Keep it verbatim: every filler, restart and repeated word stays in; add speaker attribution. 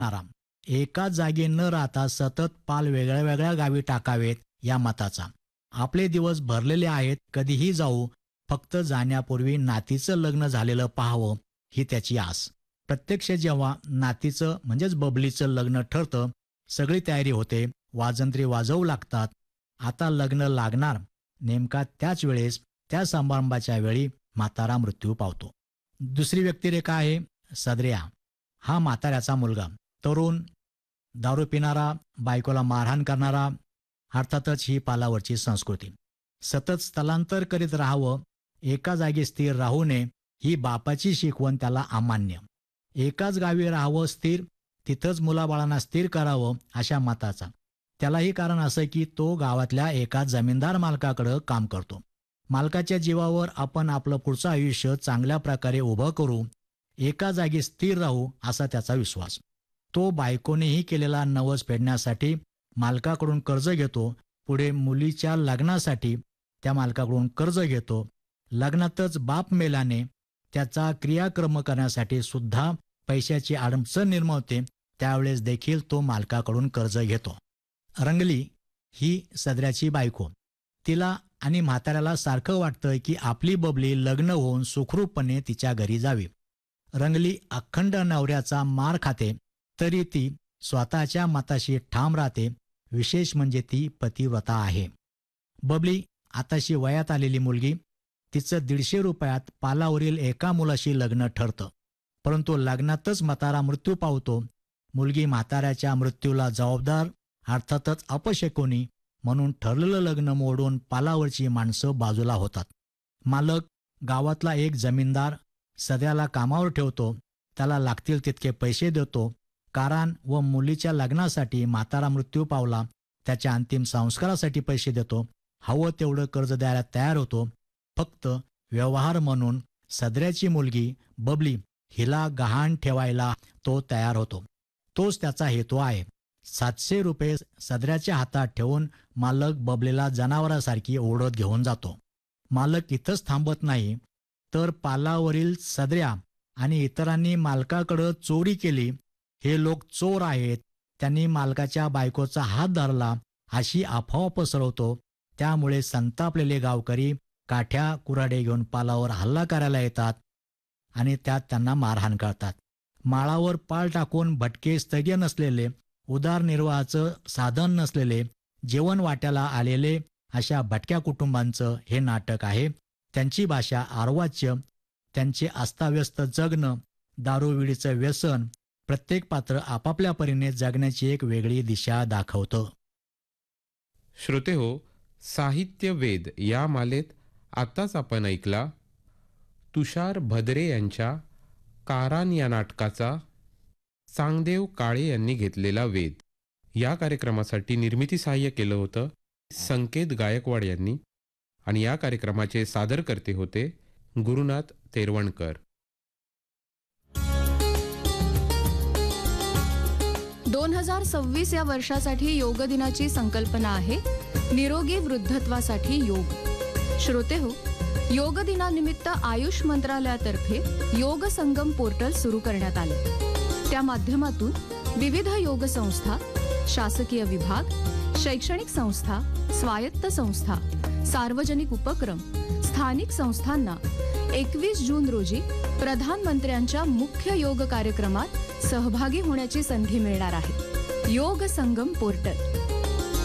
Speaker 1: आराम. एकाच जागी न राहता सतत पाल वेगळ्या वेगळ्या गावी टाकावेत या मताचा. आपले दिवस भरलेले आहेत, कधीही जाऊ, फक्त जाण्यापूर्वी नातीचं लग्न झालेलं पाहावं ही त्याची आस. प्रत्यक्ष जेव्हा नातीचं म्हणजेच बबलीचं लग्न ठरतं, सगळी तयारी होते, वाजंत्री वाजवू लागतात. आता लग्न लागणार. नेमका त्याच वेळेस त्या समारंभाच्या वेळी म्हातारा मृत्यू पावतो. दुसरी व्यक्तिरेखा आहे सदर्या. हा म्हाताऱ्याचा मुलगा, तरुण, दारू पिणारा, बायकोला मारहाण करणारा. अर्थातच ही पालावरची संस्कृती. सतत स्थलांतर करीत राहावं, एका जागी स्थिर राहू नये ही बापाची शिकवण त्याला अमान्य. एकाच गावी राहावं स्थिर, तिथंच मुलाबाळांना स्थिर करावं अशा मताचा. त्यालाही कारण असं की तो गावातल्या एका जमीनदार मालकाकडं काम करतो. मालकाच्या जीवावर आपण आपलं पुढचं आयुष्य चांगल्या प्रकारे उभं करू, एका जागी स्थिर राहू असा त्याचा विश्वास. तो बायकोनेही केलेला नवस फेडण्यासाठी मालकाकडून कर्ज घेतो. पुढे मुलीच्या लग्नासाठी त्या मालकाकडून कर्ज घेतो. लग्नातच बाप मेल्याने त्याचा क्रियाक्रम करण्यासाठी सुद्धा पैशाची अडचण निर्माण होते. त्यावेळेस देखील तो मालकाकडून कर्ज घेतो. रंगली ही सदऱ्याची बायको. तिला आणि म्हाताऱ्याला सारखं वाटतं की आपली बबली लग्न होऊन सुखरूपपणे तिच्या घरी जावी. रंगली अखंड नवऱ्याचा मार खाते, तरी ती स्वतःच्या मताशी ठाम राहते. विशेष म्हणजे ती पतिव्रता आहे. बबली आताशी वयात आलेली मुलगी. तिचं दीडशे रुपयात पालावरील एका मुलाशी लग्न ठरतं, परंतु लग्नातच म्हातारा मृत्यू पावतो. मुलगी म्हाताऱ्याच्या मृत्यूला जबाबदार, अर्थातच अपशकुनी, म्हणून ठरलेलं लग्न मोडून पालावरची माणसं बाजूला होतात. मालक गावातला एक जमीनदार सदऱ्याला कामावर ठेवतो. त्याला लागतील तितके पैसे देतो. कारण व मुलीच्या लग्नासाठी म्हातारा मृत्यू पावला, त्याच्या अंतिम संस्कारासाठी पैसे देतो. हवं तेवढं कर्ज द्यायला तयार होतो. फक्त व्यवहार म्हणून सदऱ्याची मुलगी बबली हिला गहाण ठेवायला तो तयार होतो. तोच त्याचा हेतू आहे. सातशे रुपये सदऱ्याच्या हातात ठेवून मालक बबलीला जनावरासारखी ओढत घेऊन जातो. मालक इथंच थांबत नाही, तर पालावरील सदऱ्या आणि इतरांनी मालकाकडं चोरी केली, हे लोक चोर आहेत, त्यांनी मालकाच्या बायकोचा हात धरला अशी अफवा पसरवतो. त्यामुळे संतापलेले गावकरी काठ्या कुऱ्हाडे घेऊन पालावर हल्ला करायला येतात आणि त्यात त्यांना मारहाण करतात. माळावर पाल टाकून भटके, स्थैर्य नसलेले, उदरनिर्वाहाचं साधन नसलेले, जेवण वाट्याला आलेले अशा भटक्या कुटुंबांचं हे नाटक आहे. त्यांची भाषा अर्वाच्य, त्यांचे अस्ताव्यस्त जगणं, दारूविडीचं व्यसन, प्रत्येक पात्र आपापल्या परीने जगण्याची एक वेगळी दिशा दाखवतं.
Speaker 2: श्रोते हो, साहित्य वेद या मालेत आताच आपण ऐकला तुषार भद्रे यांच्या कारान या नाटकाचा चांगदेव काळे यांनी घेतलेला वेध. या कार्यक्रमासाठी निर्मिती सहाय्य केलं होतं संकेत गायकवाड यांनी आणि या कार्यक्रमाचे सादरकर्ते होते गुरुनाथ तेरवणकर.
Speaker 3: दोन हजार सव्वीस या वर्षासाठी योग दिनाची संकल्पना आहे निरोगी वृद्धत्वासाठी योग. श्रोते हो, योग दिनानिमित्त आयुष मंत्रालयातर्फे योग संगम पोर्टल सुरू करण्यात आले. त्या माध्यमातून विविध योग संस्था, शासकीय विभाग, शैक्षणिक संस्था, स्वायत्त संस्था, सार्वजनिक उपक्रम, स्थानिक संस्थांना एकवीस जून रोजी प्रधानमंत्र्यांच्या मुख्य योग कार्यक्रमात सहभागी होण्याची संधी मिळणार आहे. योग संगम पोर्टल